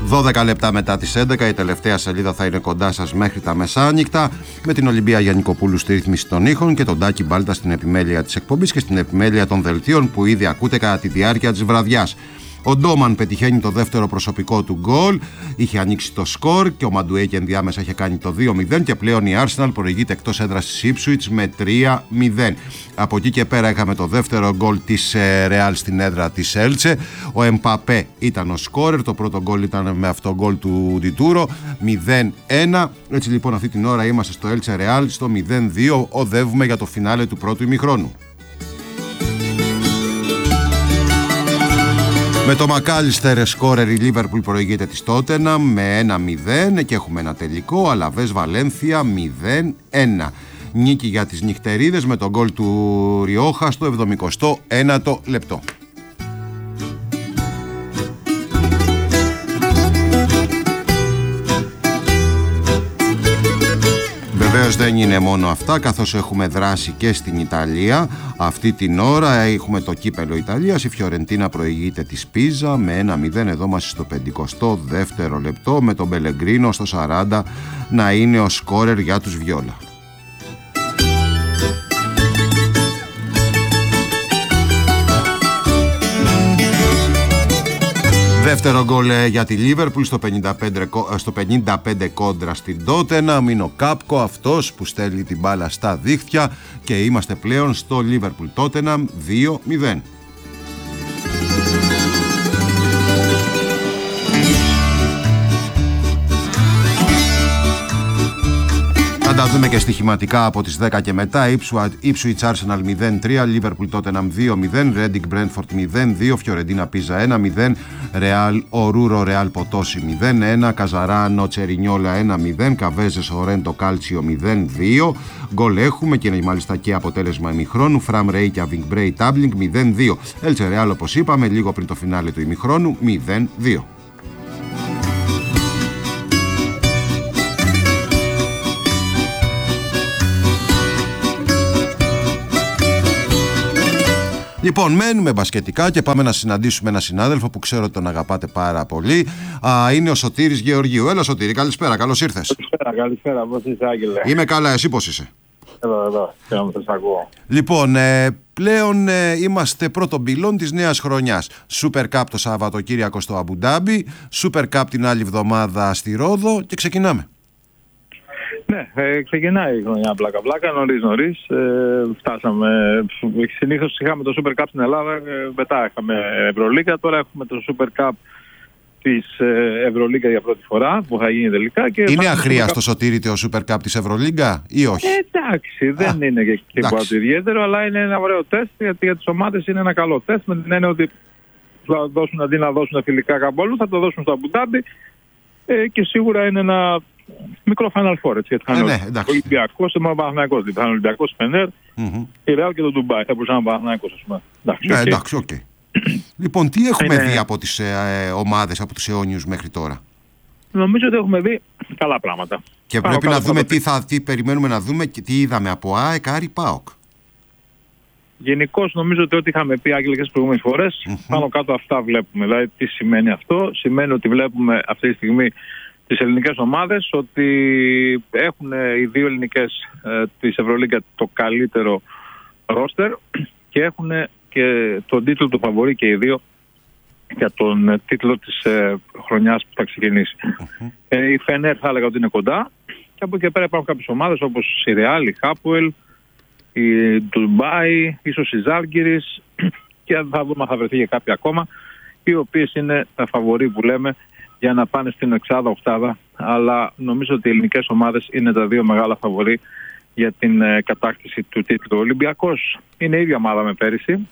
12 λεπτά μετά τις 11, η τελευταία σελίδα θα είναι κοντά σας μέχρι τα μεσάνυχτα, με την Ολυμπία Γιαννικοπούλου στη ρύθμιση των ήχων και τον Τάκη Μπάλτα στην επιμέλεια της εκπομπής και στην επιμέλεια των δελτίων που ήδη ακούτε κατά τη διάρκεια της βραδιάς. Ο Ντόμαν πετυχαίνει το δεύτερο προσωπικό του γκολ, είχε ανοίξει το σκορ και ο Μαντουέκη ενδιάμεσα είχε κάνει το 2-0 και πλέον η Arsenal προηγείται εκτός έδρας της Ipswich με 3-0. Από εκεί και πέρα είχαμε το δεύτερο γκολ της Real στην έδρα της Έλτσε. Ο Εμπαπέ ήταν ο σκόρερ, το πρώτο γκολ ήταν με αυτό γκολ του Ντιτούρο, 0-1. Έτσι λοιπόν αυτή την ώρα είμαστε στο Έλτσε Real στο 0-2, οδεύουμε για το φινάλε του πρώτου ημιχρόνου. Με το Μακάλιστερ σκόρερ η Λίβερπουλ προηγείται της Τότεναμ με 1-0 και έχουμε ένα τελικό, Αλαβές Βαλένθια 0-1. Νίκη για τις νυχτερίδες με τον γκολ του Ριόχα στο 79ο λεπτό. Βεβαίως δεν είναι μόνο αυτά, καθώς έχουμε δράση και στην Ιταλία. Αυτή την ώρα έχουμε το κύπελο Ιταλίας, η Φιωρεντίνα προηγείται της Πίζα με 1-0, εδώ είμαστε στο 52ο λεπτό, με τον Πελεγκρίνο στο 40 να είναι ο σκόρερ για τους Βιόλα. Δεύτερο γκολ για τη Λίβερπουλ στο 55 κόντρα στην Τότεναμ. Είναι ο Κάπκο αυτός που στέλνει την μπάλα στα δίχτυα και είμαστε πλέον στο Λίβερπουλ Τότεναμ 2-0. Θα τα δούμε και στοιχηματικά από τις 10 και μετά. Ipswich Arsenal 0-3, Liverpool Tottenham 2-0, Reading Brentford 0-2, Fiorentina Pisa 1-0, Real Oruro Real Potosi 0-1, Καζαράνο Τσερινιόλα 1-0, Καβέζε Ορέντο Κάλτσιο 0-2. Γκολ έχουμε και είναι μάλιστα και αποτέλεσμα ημιχρόνου. Φραμ Reykjavik Bray Tabling 0-2. Elche Real, όπως είπαμε, λίγο πριν το φινάλε του ημιχρόνου 0-2. Λοιπόν, μένουμε μπασκετικά και πάμε να συναντήσουμε έναν συνάδελφο που ξέρω ότι τον αγαπάτε πάρα πολύ. Είναι ο Σωτήρης Γεωργίου. Έλα Σωτήρη, καλησπέρα, καλώς ήρθες. Καλησπέρα, πώς είσαι Άγγελε? Είμαι καλά, εσύ πώς είσαι? Εδώ, σας ακούω. Λοιπόν, πλέον είμαστε πρώτον πυλών της νέας χρονιάς. Super Cup το Σαββατοκύριακο στο Αμπουντάμπι, Super Cup την άλλη εβδομάδα στη Ρόδο και ξεκινάμε. Ναι, ξεκινάει η χρονιά πλάκα-πλάκα, νωρίς. Φτάσαμε. Συνήθως είχαμε το Super Cup στην Ελλάδα, μετά είχαμε Ευρωλίγκα, τώρα έχουμε το Super Cup της Ευρωλίγκα για πρώτη φορά που θα γίνει τελικά. Και είναι αχρίαστο Σωτήρη ο Super Cup της Ευρωλίγκα ή όχι? Εντάξει, δεν είναι και τίποτα ιδιαίτερο, αλλά είναι ένα ωραίο τεστ, γιατί για τις ομάδες είναι ένα καλό τεστ, με την έννοια ότι θα δώσουν, αντί να δώσουν φιλικά καμπόλου, θα το δώσουν στο Αμπουντάμπι και σίγουρα είναι ένα μικρό Final Four, έτσι, γιατί θα είναι ο Ολυμπιακός και ο Παναθηναϊκός. Θα είναι ο Ολυμπιακός, Φενέρ, η Ρεάλ και το Ντουμπάι. Θα μπορούσαν να Παναθηναϊκός, ας πούμε. Εντάξει, οκ. Λοιπόν, τι έχουμε δει από τις ομάδες, από τους αιώνιους μέχρι τώρα? Νομίζω ότι έχουμε δει καλά πράγματα. Και πρέπει να δούμε τι περιμένουμε να δούμε και τι είδαμε από ΑΕΚ, Άρη, ΠΑΟΚ. Γενικώς νομίζω ότι ό,τι είχαμε πει Άγγελε και τις προηγούμενες φορές, πάνω κάτω αυτά βλέπουμε. Δηλαδή, τι σημαίνει αυτό? Σημαίνει ότι βλέπουμε αυτή τη στιγμή τις ελληνικές ομάδες, ότι έχουν οι δύο ελληνικές της Ευρωλίγκα το καλύτερο ρόστερ και έχουν και τον τίτλο του φαβορί και οι δύο για τον τίτλο της χρονιάς που θα ξεκινήσει. Η Φενέρ θα έλεγα ότι είναι κοντά και από εκεί πέρα υπάρχουν κάποιες ομάδες όπως η Ρεάλ, η Χάπουελ, η Ντουμπάι, ίσως η Ζάλγκιρις και θα δούμε αν θα βρεθεί και κάποια ακόμα, οι οποίες είναι τα φαβορί που λέμε για να πάνε στην εξάδα, οκτάδα, αλλά νομίζω ότι οι ελληνικές ομάδες είναι τα δύο μεγάλα φαβορί για την κατάκτηση του τίτλου. Ο Ολυμπιακός είναι η ίδια ομάδα με πέρυσι.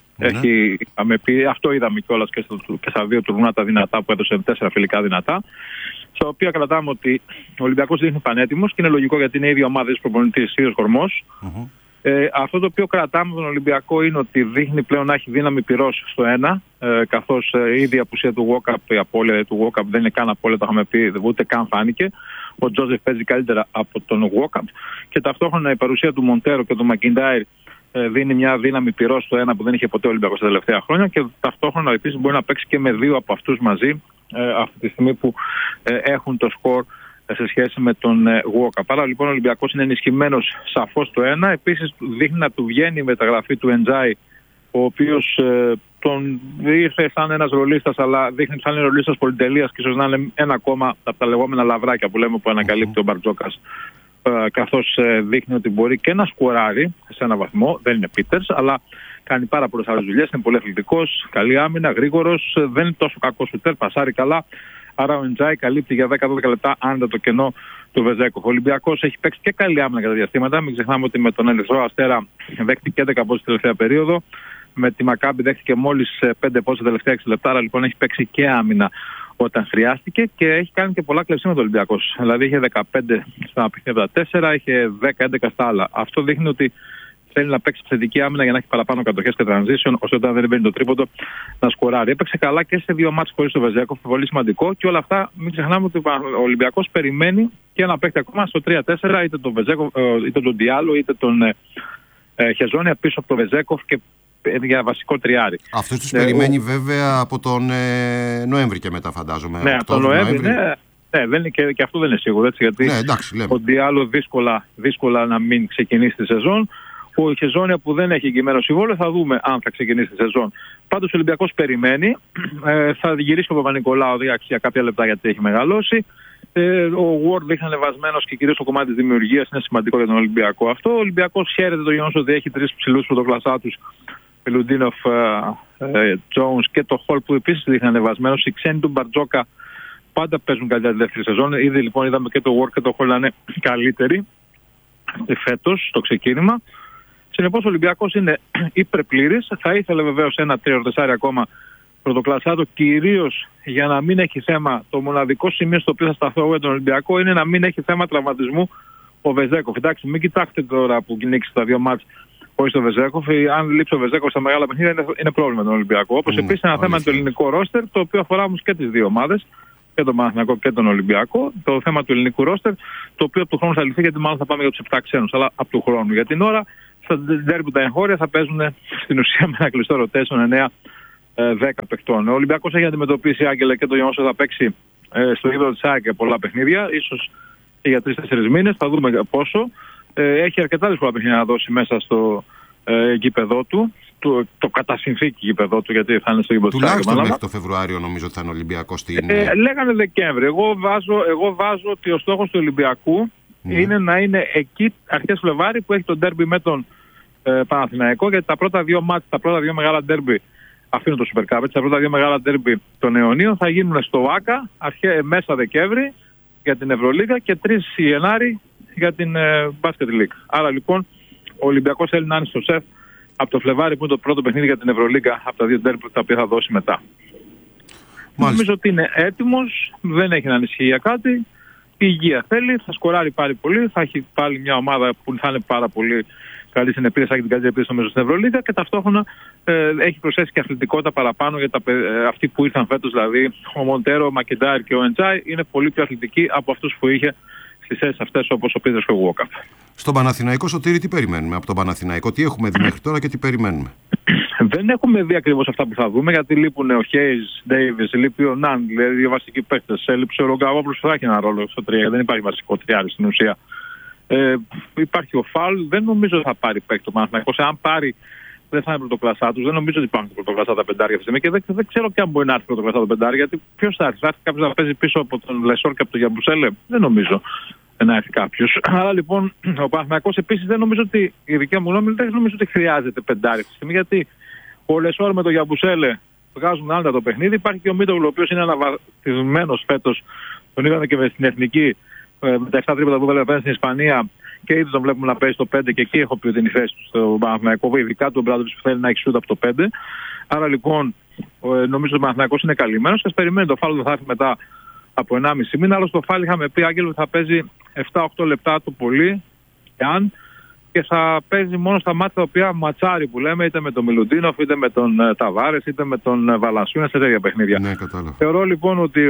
Αυτό είδαμε κιόλας και στα δύο τουρνουά τα δυνατά που έδωσε 4 φιλικά δυνατά. Στα οποία κρατάμε ότι ο Ολυμπιακός δείχνει πανέτοιμος και είναι λογικό γιατί είναι η ίδια ομάδα, ίδιος προπονητής, ίδιος κορμός. Αυτό το οποίο κρατάμε τον Ολυμπιακό είναι ότι δείχνει πλέον να έχει δύναμη πυρός στο 1, καθώς η ίδια απουσία του Walkup, η απώλεια του Walkup δεν είναι καν απώλεια, το είχαμε πει, ούτε καν φάνηκε. Ο Τζόζεφ παίζει καλύτερα από τον Walkup και ταυτόχρονα η παρουσία του Μοντέρο και του Μακιντάιρ δίνει μια δύναμη πυρός στο 1 που δεν είχε ποτέ ο Ολυμπιακός τα τελευταία χρόνια και ταυτόχρονα επίσης μπορεί να παίξει και με δύο από αυτούς μαζί αυτή τη στιγμή που έχουν το σκορ σε σχέση με τον Walkup. Άρα λοιπόν ο Ολυμπιακός είναι ενισχυμένος σαφώς το ένα. Επίσης δείχνει να του βγαίνει η μεταγραφή του Εντζάι, ο οποίος τον ήρθε σαν ένας ρολίστας, αλλά δείχνει σαν είναι ρολίστας πολυτελείας και ίσως να είναι ένα ακόμα από τα λεγόμενα λαβράκια που λέμε που ανακαλύπτει ο Μπαρτζόκας, καθώς δείχνει ότι μπορεί και να σκοράρει σε ένα βαθμό. Δεν είναι Πίτερς, αλλά κάνει πάρα πολλές άλλες δουλειές, είναι πολύ αθλητικός, καλή άμυνα, γρήγορος, δεν είναι τόσο κακός σουτέρ, πασάρει καλά. Άρα ο Εντζάι καλύπτει για 10-12 λεπτά άνετα το κενό του Βεζέκοφ. Ο Ολυμπιακός έχει παίξει και καλή άμυνα κατά διαστήματα. Μην ξεχνάμε ότι με τον Ερυθρό Αστέρα δέχτηκε 11 πόντους την τελευταία περίοδο. Με τη Μακάμπι δέχτηκε μόλις 5 πόντους τα τελευταία 6 λεπτά. Άρα λοιπόν έχει παίξει και άμυνα όταν χρειάστηκε και έχει κάνει και πολλά κλεψίματα ο Ολυμπιακός. Δηλαδή είχε 15 στα παιχνίδια 4, είχε 10-11 στα άλλα. Αυτό δείχνει ότι θέλει να παίξει θετική άμυνα για να έχει παραπάνω κατοχές και transition, ώστε όταν δεν μπαίνει το τρίποντο να σκοράρει. Έπαιξε καλά και σε 2 μάτς χωρίς τον Βεζέκοφ, πολύ σημαντικό. Και όλα αυτά, μην ξεχνάμε ότι ο Ολυμπιακός περιμένει και να παίξει ακόμα στο 3-4, είτε τον Βεζέκοφ, είτε τον Διάλο, είτε τον Χεζόνια πίσω από τον Βεζέκοφ και για βασικό τριάρι. Αυτούς τους περιμένει βέβαια από τον Νοέμβρη και μετά, φαντάζομαι. Ναι, από τον Νοέμβρη. Ναι, και αυτό δεν είναι σίγουρο, έτσι, γιατί ο Διάλο δύσκολα να μην ξεκινήσει τη σεζόν. Ο Χεζόνια που δεν έχει εγγυημένο συμβόλαιο, θα δούμε αν θα ξεκινήσει τη σεζόν. Πάντως ο Ολυμπιακός περιμένει. Θα γυρίσει ο Παπα-Νικολάου για κάποια λεπτά γιατί έχει μεγαλώσει. Ο Ward δείχνει ανεβασμένος και κυρίως το κομμάτι της δημιουργίας είναι σημαντικό για τον Ολυμπιακό αυτό. Ο Ολυμπιακός χαίρεται το γεγονός ότι έχει 3 ψηλούς πρωτοκλασσάτους, Πελουντίνοφ, Jones και το Χολ που επίσης δείχνει ανεβασμένος. Οι ξένοι του Μπαρτζόκα πάντα παίζουν καλύτερα τη δεύτερη σεζόν. Ήδη λοιπόν είδαμε και το Ward και το Χολ να είναι καλύτεροι φέτος στο ξεκίνημα. Συνεπώς ο Ολυμπιακός είναι υπερπλήρης. Θα ήθελε βεβαίως ένα 3-4 ακόμα πρωτοκλασσάτο, κυρίως για να μην έχει θέμα. Το μοναδικό σημείο στο οποίο θα σταθώ για τον Ολυμπιακό είναι να μην έχει θέμα τραυματισμού ο Βεζέκοφ. Εντάξει, μην κοιτάξτε τώρα που νίκησε τα 2 μάτς χωρίς τον Βεζέκοφ. Αν λείψει ο Βεζέκοφ στα μεγάλα παιχνίδια είναι πρόβλημα τον Ολυμπιακό. Όπως επίσης ένα θέμα είναι το ελληνικό ρόστερ, το οποίο αφορά όμως και τις δύο ομάδες, και τον Παναθηναϊκό και τον Ολυμπιακό. Το θέμα του ελληνικού ρόστερ, το οποίο από του χρόνου θα λυθεί, γιατί μάλλον θα πάμε για τους 7 ξένους, αλλά από του χρόνου. Για την ώρα, στα ντέρμπι τα εγχώρια θα παίζουν στην ουσία με ένα κλειστό rotation 9-10 παιχτών. Ο Ολυμπιακός έχει αντιμετωπίσει, Άγγελε, και το γεγονός ότι θα παίξει στο γήπεδο της ΑΕΚ πολλά παιχνίδια, ίσως και για 3-4 μήνες, θα δούμε πόσο. Έχει αρκετά δύσκολα παιχνίδια να δώσει μέσα στο γήπεδο του, το κατά συνθήκη γήπεδο του, γιατί θα είναι στο γήπεδο της ΑΕΚ. Τουλάχιστον μέχρι το Φεβρουάριο νομίζω ότι θα είναι Ολυμπιακός στην... Λέγανε Δεκέμβρη. Εγώ βάζω ότι ο στόχος του Ολυμπιακού είναι να είναι εκεί αρχές Φλεβάρι που έχει το ντέρμπι με τον Παναθηναϊκό, γιατί τα πρώτα 2 μάτς, τα πρώτα 2 μεγάλα ντέρμπι, αφήνω το Super Cup, τα πρώτα 2 μεγάλα ντέρμπι των αιωνίων θα γίνουν στο ΆΚΑ μέσα Δεκέμβρη για την Ευρωλίγα και 3 Γενάρη για την Basket League. Άρα λοιπόν ο Ολυμπιακός θέλει να είναι στο σεφ από το Φλεβάρι που είναι το πρώτο παιχνίδι για την Ευρωλίγα από τα 2 ντέρμπι τα οποία θα δώσει μετά. Νομίζω ότι είναι έτοιμος, δεν έχει να ανησυχεί για κάτι. Η υγεία θέλει, θα σκοράρει πάλι πολύ, θα έχει πάλι μια ομάδα που θα είναι πάρα πολύ καλή στην επίθεση, θα έχει την καλύτερη επίθεση στο μέσο στην Ευρωλίγα και ταυτόχρονα έχει προσθέσει και αθλητικότητα παραπάνω για αυτοί που ήρθαν φέτος, δηλαδή ο Μοντέρο, ο Μακεντάρ και ο Εντζάι είναι πολύ πιο αθλητικοί από αυτούς που είχε στις θέσεις αυτές όπως ο Πίτερς και ο Γουόκαπ. Στον Παναθηναϊκό, Σωτήρη, τι περιμένουμε από τον Παναθηναϊκό, τι έχουμε δει μέχρι τώρα και τι περιμένουμε? Δεν έχουμε δει ακριβώς αυτά που θα δούμε, γιατί λείπουν ο Χέις, Ντέιβις, λείπει ο Ναν, δηλαδή οι δύο βασικοί παίκτες. Έλειψε ο Ρογκαβόπουλος που θα έχει ένα ρόλο στο 3, δεν υπάρχει βασικό τριάρι στην ουσία. Υπάρχει ο Φάουλ, δεν νομίζω ότι θα πάρει παίκτη ο Παναθηναϊκός. Αν πάρει, δεν θα είναι πρωτοκλασσά τους. Δεν νομίζω ότι υπάρχουν πρωτοκλασσά τα πεντάρια αυτή τη στιγμή και δεν ξέρω και αν μπορεί να έρθει πρωτοκλασσά τα πεντάρια, γιατί ποιος θα έρθει? Θα έρθει κάποιος να παίζει πίσω από τον Λεσόρ και από τον Γιαμπουσέλε? Δεν νομίζω να έρθει κάποιος. Άρα λοιπόν ο Παναθηναϊκός επίσης δεν νομίζω ότι, η δική μου γνώμη, δεν νομίζω ότι χρειάζεται πεντάρια αυτή τη στιγμή, γιατί ο Λεσόρ με τον Γιαμπουσέλε βγάζουν άνετα το παιχνίδι. Υπάρχει και ο Μίτογλου, ο οποίος είναι αναβαθμισμένος φέτος. Τον είδαμε και στην εθνική με τα 7 τρίποτα που έβαλε στην Ισπανία και ήδη τον βλέπουμε να παίζει στο 5 και εκεί έχω πει την θέση του στο Παναθηναϊκό, ειδικά του Μπράντοβιτς που θέλει να έχει σούτ από το 5. Άρα λοιπόν νομίζω ότι ο Παναθηναϊκός είναι καλυμμένος και ας περιμένει. Το Φάλο θα έρθει μετά από 1,5 μήνα. Άλλο στο Φάλο είχαμε πει, Άγγελο, θα παίζει 7-8 λεπτά το πολύ και θα παίζει μόνο στα μάτια τα οποία ματσάρει που λέμε, είτε με τον Μιλουντίνοφ, είτε με τον Ταβάρες, είτε με τον Βαλασσούνα σε τέτοια παιχνίδια. Ναι, θεωρώ λοιπόν ότι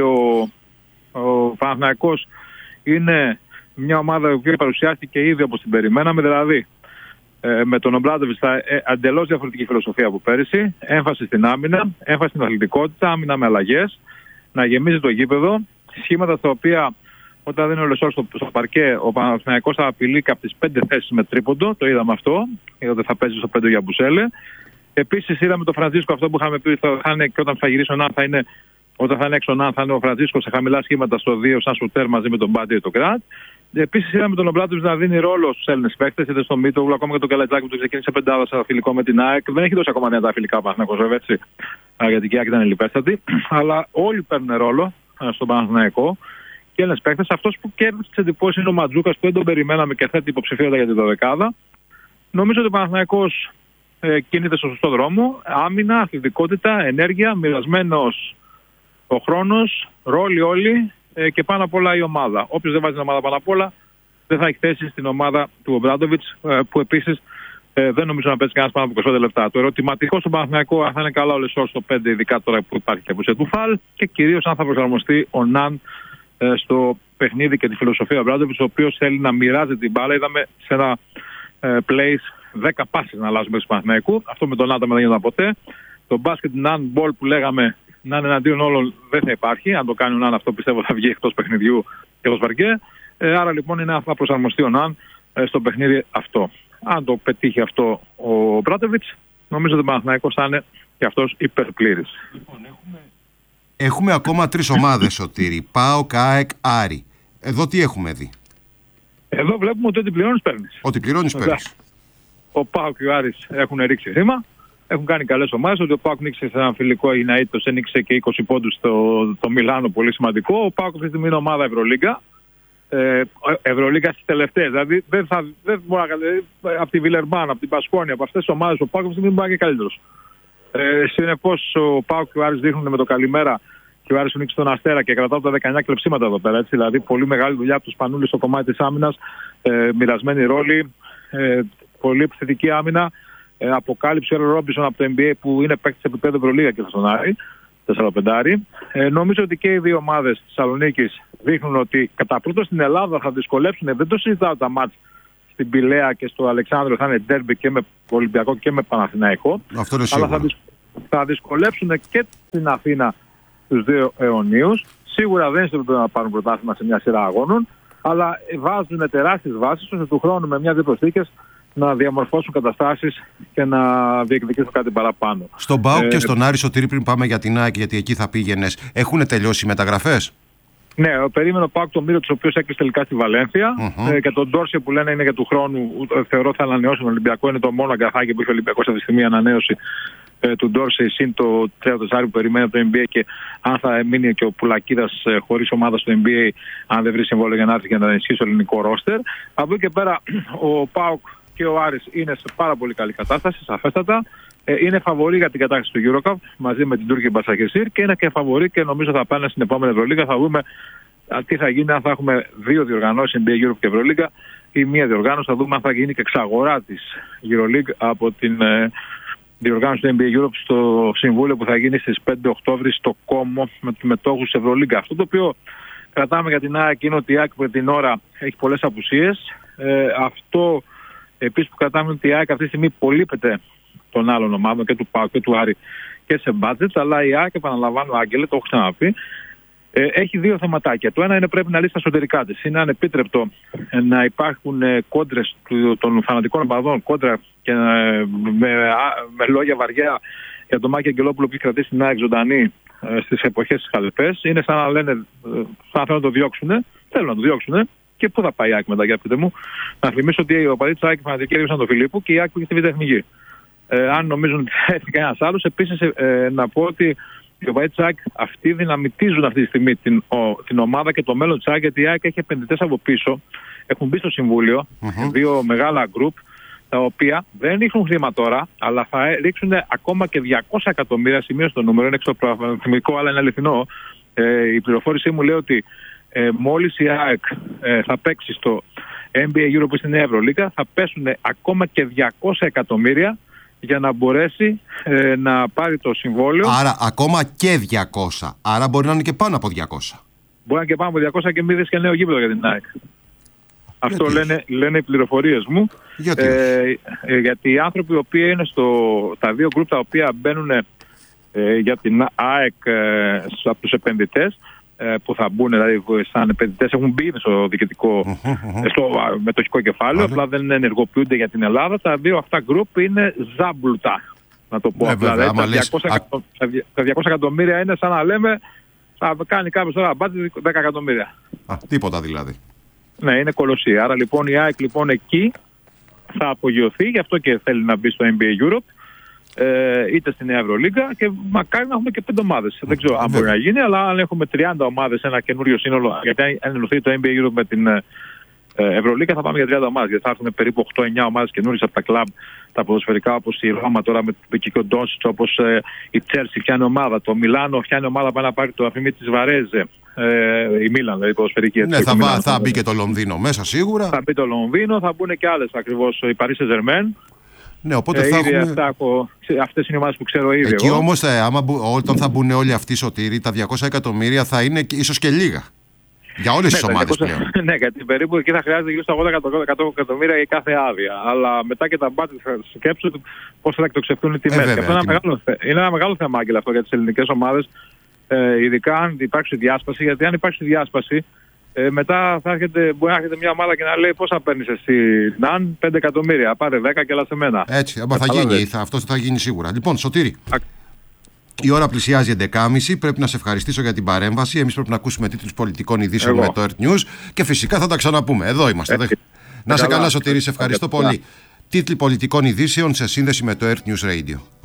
ο Παναθηναϊκός είναι μια ομάδα που παρουσιάστηκε ήδη όπως την περιμέναμε, δηλαδή με τον Ομπράντοβιτς εντελώς διαφορετική φιλοσοφία από πέρυσι, έμφαση στην άμυνα, έμφαση στην αθλητικότητα, άμυνα με αλλαγές, να γεμίζει το γήπεδο. Σχήματα στα οποία όταν δεν είναι ο Λεσόρ στο παρκέ, ο Παναθηναϊκός θα απειλεί και από τις 5 θέσεις με τρίποντο. Το είδαμε αυτό, γιατί θα παίζει στο 5 για Μπουσέλε. Επίσης είδαμε τον Φραντζίσκο, αυτό που είχαμε πει θα είναι και όταν θα γυρίσει ο Ναν, όταν θα είναι έξω ο Ναν, θα είναι ο Φραντζίσκο σε χαμηλά σχήματα στο 2 σαν σουτέρ μαζί με τον Μπάντι και τον Κράτ. Επίσης είδαμε τον Ομπράτοβιτς να δίνει ρόλο στους Έλληνες παίκτες, είτε στο Μίτογλου, ακόμα και τον Καλατζάκη που το ξεκίνησε πεντάδα σε φιλικό με την ΑΕΚ. Δεν έχει δώσει ακόμα νέα τα φιλικά Παναθηναϊκός, βέβαια, έτσι, γιατί η ΑΕΚ ήταν λιπέστατη. Αλλά όλοι παίρνουν ρόλο στον Παναθηναϊκό και Έλληνες παίκτες. Αυτός που κέρδισε τις εντυπώσεις είναι ο Ματζούκας, που δεν τον περιμέναμε και θέτει υποψηφιότητα για την 12η. Νομίζω ότι ο Παναθηναϊκός κινείται στο σωστό δρόμο. Άμυνα, αθλητικότητα, ενέργεια, μοιρασμένος ο χρόνος, ρόλοι όλοι και πάνω απ' όλα η ομάδα. Όποιος δεν βάζει την ομάδα πάνω απ' όλα δεν θα έχει θέση στην ομάδα του Ομπράντοβιτς, που επίσης δεν νομίζω να παίζει κανένας πάνω από 25 λεπτά. Το ερωτηματικό στον Παναθηναϊκό αν θα είναι καλά ο Λεσόρ στο 5, ειδικά τώρα που υπάρχει και απουσία του Φαλ, και κυρίως αν θα προσαρμοστεί ο Ναν στο παιχνίδι και τη φιλοσοφία του Ομπράντοβιτς, ο οποίος θέλει να μοιράζει την μπάλα. Είδαμε σε ένα place 10 πάσες να αλλάζουν μέσα του Παναθηναϊκού. Αυτό με τον Άνταμα δεν γινόταν ποτέ. Το μπάσκετ non-ball που λέγαμε να είναι εναντίον όλων δεν θα υπάρχει. Αν το κάνει ο Ναν, αυτό πιστεύω θα βγει εκτός παιχνιδιού και ως βαρκέ. Άρα λοιπόν είναι να προσαρμοστεί ο Ναν στο παιχνίδι αυτό. Αν το πετύχει αυτό ο Μπράτεβιτς, νομίζω ότι ο Παναθηναϊκός θα είναι και αυτός υπερπλήρης. Λοιπόν, έχουμε ακόμα 3 ομάδες, Σωτήρη. ΠΑΟΚ, ΑΕΚ, Άρη. Εδώ τι έχουμε δει? Εδώ βλέπουμε ότι ό,τι πληρώνεις παίρνεις. Ό,τι πληρώνεις παίρνεις. Ο ΠΑΟΚ και ο Άρης έχουν ρίξει ρήμα. Έχουν κάνει καλές ομάδες. Ότι ο ΠΑΟΚ νίξε σε ένα φιλικό Αιγιναήτος, ένιξε και 20 πόντους στο Μιλάνο, πολύ σημαντικό. Ο ΠΑΟΚ αυτή τη στιγμή είναι ομάδα Ευρωλίγκα. Ευρωλίγκα στις τελευταίες. Δηλαδή δεν μπορεί να από τη Βιλερμπάν, από την Πασκόνια, από αυτές τις ομάδες ο ΠΑΟΚ αυτή τη στιγμή μπορεί να είναι καλύτερος. Συνεπώς ο ΠΑΟΚ και ο Άρης δείχνουν με το καλημέρα και ο Άρης νίξει τον Αστέρα και κρατάω τα 19 κλεψίματα εδώ πέρα. Έτσι, δηλαδή πολύ μεγάλη δουλειά από τους Σπανούλης στο κομμάτι της άμυνας, μοιρασμένη ρόλη, πολύ επιθετική άμυνα. Αποκάλυψε ο Ρόμπισον από το NBA που είναι παίκτης επίπεδου Ευρωλίγα και στον Άρη, 4-5. Νομίζω ότι και οι δύο ομάδες της Θεσσαλονίκης δείχνουν ότι κατά πρώτο στην Ελλάδα θα δυσκολέψουν. Δεν το συζητάω τα μάτς στην Πηλαία και στο Αλεξάνδριο, θα είναι ντέρμπι και με Ολυμπιακό και με Παναθηναϊκό. Αυτό είναι σίγουρο. Αλλά θα δυσκολέψουν και στην Αθήνα τους δύο αιωνίους. Σίγουρα δεν είναι στο επίπεδο να πάρουν πρωτάθλημα σε μια σειρά αγώνων, αλλά βάζουν τεράστιες βάσεις ώστε του χρόνου με μια-δύο προσθήκες να διαμορφώσουν καταστάσεις και να διεκδικήσουν κάτι παραπάνω. Στον ΠΑΟΚ και στον Άρη, Σωτήρη, πριν πάμε για την ΑΕΚ, γιατί εκεί θα πήγαινες, έχουν τελειώσει οι μεταγραφές? Ναι, περίμενε ο ΠΑΟΚ τον Μύρο, ο οποίος έκλεισε τελικά στη Βαλένθια, και τον Ντόρσια που λένε είναι για του χρόνου. Θεωρώ θα ανανεώσει τον Ολυμπιακό. Είναι το μόνο αγκαθάκι που έχει ο Ολυμπιακός αυτή τη στιγμή, ανανέωση του Ντόρσεϊ συν το 3-4 που περιμένει από το NBA, και αν θα μείνει και ο Πουλακίδας χωρίς ομάδα στο NBA, αν δεν βρει συμβόλαιο για να έρθει και να ενισχύσει το ελληνικό ρόστερ. Από εκεί και πέρα ο ΠΑΟΚ και ο Άρης είναι σε πάρα πολύ καλή κατάσταση, σαφέστατα. Είναι φαβορί για την κατάκτηση του EuroCup μαζί με την Τούρκη Μπασακεσίρ και είναι και φαβορί και νομίζω θα πάνε στην επόμενη Ευρωλίγα. Θα δούμε τι θα γίνει, αν θα έχουμε 2 διοργανώσεις NBA Europe και Ευρωλίγα ή μία διοργάνωση. Θα δούμε αν θα γίνει και εξαγορά της EuroLeague από την διοργάνωση του NBA Europe στο συμβούλιο που θα γίνει στις 5 Οκτώβρη στο Κόμο με τους μετόχους της Ευρωλίγα. Αυτό το οποίο κρατάμε για την ΑΕΚ είναι ότι η ΑΕΚ που την ώρα έχει πολλές απουσίες. Αυτό επίσης που κρατάμε ότι η ΑΕΚ αυτή τη στιγμή υπολείπεται των άλλων ομάδων και του ΠΑΟΚ και του Άρη και σε μπάτζετ, αλλά η ΑΕΚ, επαναλαμβάνω, Άγγελε, το έχω ξαναπεί, έχει 2 θεματάκια. Το ένα είναι πρέπει να λύσει τα εσωτερικά της. Είναι ανεπίτρεπτο να υπάρχουν κόντρες των φανατικών οπαδών, κόντρα και με λόγια βαριά για τον Μάκη Αγγελόπουλο που έχει κρατήσει την ΑΕΚ ζωντανή στις εποχές της Χαλεπές. Είναι σαν να λένε, σαν να το διώξουν, θέλουν να το διώξουν. Και πού θα πάει η ΑΕΚ μετά, για πείτε μου? Να θυμίσω ότι ο παδί της ΑΕΚ φανατική έδωσαν τον Φιλίππου και η ΑΕΚ πήγε στη Β' Εθνική. Αν νομίζουν ότι θα έρθει κανένας άλλος, επίσης να πω ότι οι οπαδοί της ΑΕΚ αυτοί δυναμητίζουν αυτή τη στιγμή την ομάδα και το μέλλον της ΑΕΚ, γιατί η ΑΕΚ έχει επενδυτές από πίσω, έχουν μπει στο συμβούλιο, 2 μεγάλα γκρουπ, τα οποία δεν ρίχνουν χρήμα τώρα, αλλά θα ρίξουν ακόμα και 200 εκατομμύρια, σημείο το νούμερο, είναι εξωπραγματικό, αλλά είναι αληθινό. Η πληροφόρησή μου λέει ότι μόλις η ΑΕΚ θα παίξει στο NBA Europe στην Ευρωλίγα, θα πέσουν ακόμα και 200 εκατομμύρια για να μπορέσει να πάρει το συμβόλαιο. Άρα ακόμα και 200. Άρα μπορεί να είναι και πάνω από 200. Μπορεί να είναι και πάνω από 200 και μη δεις και νέο γήπεδο για την ΑΕΚ. Αυτό λένε οι πληροφορίες μου. Γιατί οι άνθρωποι οι οποίοι είναι τα 2 γκρουπ τα οποία μπαίνουν για την ΑΕΚ από τους επενδυτές που θα μπουν, δηλαδή σαν επενδυτές έχουν μπει στο διοικητικό, στο μετοχικό κεφάλαιο, απλά δεν ενεργοποιούνται για την Ελλάδα. Τα δύο αυτά γκρουπ είναι ζάμπλουτα, να το πω. Δηλαδή τα 200 εκατομμύρια είναι σαν να λέμε θα κάνει κάποιος τώρα μπάτζετ 10 εκατομμύρια. Τίποτα δηλαδή. Ναι, είναι κολοσσία. Άρα λοιπόν η ΑΕΚ λοιπόν εκεί θα απογειωθεί, γι' αυτό και θέλει να μπει στο NBA Europe, είτε στην Ευρωλίγκα, και μακάρι να έχουμε και 5 ομάδες. Δεν ξέρω αν μπορεί να γίνει, αλλά αν έχουμε 30 ομάδες, ένα καινούριο σύνολο, γιατί αν ενωθεί το NBA Europe με την Ευρωλίγκα θα πάμε για 30 ομάδες, γιατί θα έρθουν περίπου 8-9 ομάδες καινούριες από τα κλαμπ, τα ποδοσφαιρικά, όπως η Ρώμα τώρα με τον Κίκο Ντόνσιτς, όπως η Τσέλσι φτιάχνει ομάδα, το Μιλάνο φτιάχνει ομάδα που να πάρει το αφημί της Βαρέζε, η Μίλαν, δηλαδή ποδοσφαιρική. Ναι, θα μπει και το Λονδίνο μέσα σίγουρα. Θα μπει το Λονδίνο, θα μπουν και άλλες ακριβώς, η Paris Saint-Germain. Ναι, οπότε θα έχουμε... Αυτές είναι οι ομάδες που ξέρω ήδη. Εκεί όμως, όταν θα μπουν όλοι αυτοί, Σωτήρη, τα 200 εκατομμύρια θα είναι ίσως και λίγα. Για όλες τις ομάδες πλέον. Ναι, γιατί περίπου εκεί θα χρειάζεται γύρω στα 80 εκατομμύρια για κάθε άδεια. Αλλά μετά και τα μπάτζετ θα σκέψουν πώς θα εκτοξευτούν οι τιμές. Και αυτό είναι ένα μεγάλο θέμα, Άγγελα, αυτό για τις ελληνικές ομάδες. Ειδικά αν υπάρξει διάσπαση, γιατί αν υπάρξει διάσπαση, μετά μπορεί να έρχεται μια ομάδα και να λέει πόσα παίρνεις εσύ, Ναν, 5 εκατομμύρια, πάρε 10 και έλα σε μένα. Έτσι, αυτό θα γίνει σίγουρα. Λοιπόν, Σωτήρη, η ώρα πλησιάζει 11.30. Πρέπει να σε ευχαριστήσω για την παρέμβαση. Εμείς πρέπει να ακούσουμε τίτλους πολιτικών ειδήσεων με το Earth News και φυσικά θα τα ξαναπούμε. Εδώ είμαστε. Να σε καλά, Σωτήρη, σε ευχαριστώ πολύ. Τίτλοι πολιτικών ειδήσεων σε σύνδεση με το Earth News Radio.